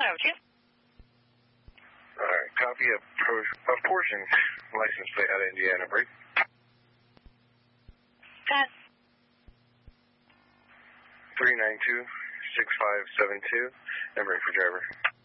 help you? All right, copy a portion license plate out of Indiana, break. Got 392-6572, and break for driver.